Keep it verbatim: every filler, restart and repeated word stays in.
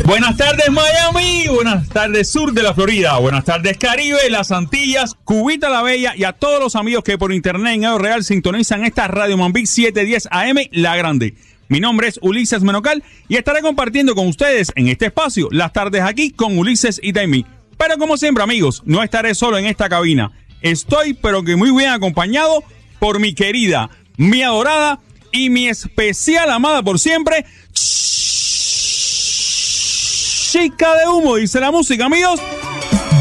Buenas tardes Miami, buenas tardes sur de la Florida, buenas tardes Caribe, las Antillas, Cubita la Bella y a todos los amigos que por internet en Edo Real sintonizan esta Radio Mambí setecientos diez A M La Grande. Mi nombre es Ulises Menocal y estaré compartiendo con ustedes en este espacio las tardes aquí con Ulises y Taimí. Pero como siempre amigos, no estaré solo en esta cabina. Estoy pero que muy bien acompañado por mi querida, mi adorada y mi especial amada por siempre, Chica de Humo, dice la música, amigos.